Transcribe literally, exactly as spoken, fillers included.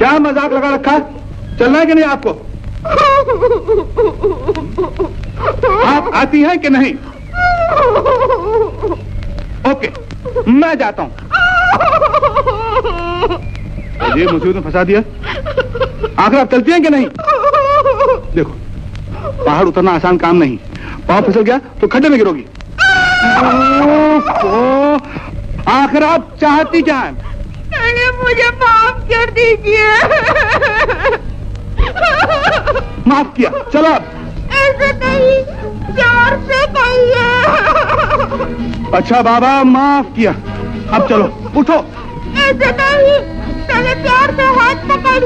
क्या मजाक लगा रखा है? चलना है कि नहीं आपको? आप आती हैं कि नहीं? ओके, मैं जाता हूं। ये मुसीबत में फंसा दिया। आखिर आप चलती हैं कि नहीं? देखो, पहाड़ उतरना आसान काम नहीं। पाँव फिसल गया तो खड्डे में गिरोगी। आखिर आप चाहती क्या हैं? मुझे माफ कर दीजिए। माफ किया, चलो अब। ऐसे नहीं, प्यार से कहिए। अच्छा बाबा, माफ किया। अब चलो, उठो। ऐसे नहीं, पहले प्यार से हाथ पकड़